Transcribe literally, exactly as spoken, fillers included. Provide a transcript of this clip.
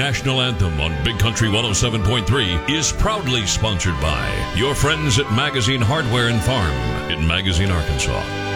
national anthem on Big Country one oh seven point three is proudly sponsored by your friends at Magazine Hardware and Farm in Magazine, Arkansas.